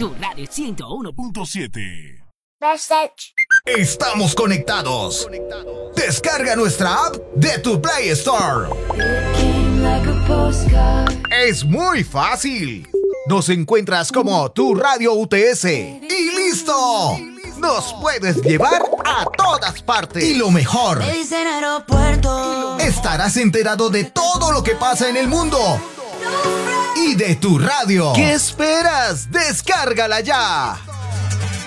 Tu radio 101.7. Estamos conectados. Descarga nuestra app de tu Play Store. Es muy fácil. Nos encuentras como Tu Radio UTS y listo. Nos puedes llevar a todas partes. Y lo mejor, Me dicen aeropuerto. estarás enterado de todo lo que pasa en el mundo y de tu radio. ¿Qué esperas? Descárgala ya.